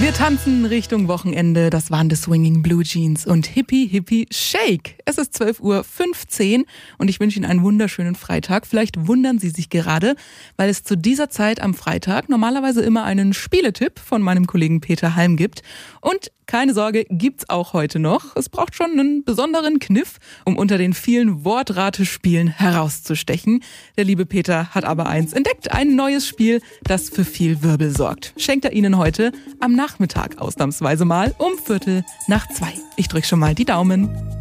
Wir tanzen Richtung Wochenende. Das waren The Swinging Blue Jeans und Hippie Hippie Shake. Es ist 12:15 Uhr und ich wünsche Ihnen einen wunderschönen Freitag. Vielleicht wundern Sie sich gerade, weil es zu dieser Zeit am Freitag normalerweise immer einen Spieletipp von meinem Kollegen Peter Halm gibt. Und keine Sorge, gibt's auch heute noch. Es braucht schon einen besonderen Kniff, um unter den vielen Wortratespielen herauszustechen. Der liebe Peter hat aber eins entdeckt, ein neues Spiel, das für viel Wirbel sorgt. Schenkt er Ihnen heute am Nachmittag ausnahmsweise mal um 1:45. Ich drück schon mal die Daumen.